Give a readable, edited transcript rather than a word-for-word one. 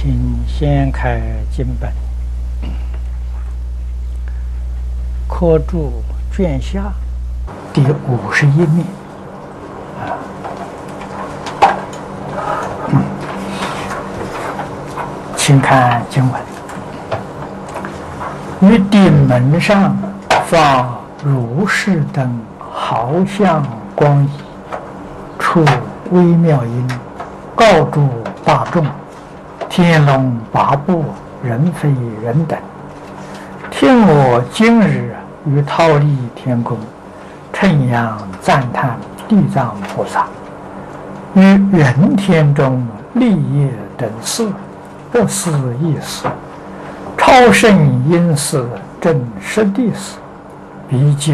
请先开经本，科注卷下第51面。请看经文：于顶门上放如是等毫相光仪，出微妙音，告诸大众：天龙八部，人非人等，听我今日于忉利天宫，称扬赞叹地藏菩萨，于人天中立业等事，不思议事，超胜因事，正实地事，彼解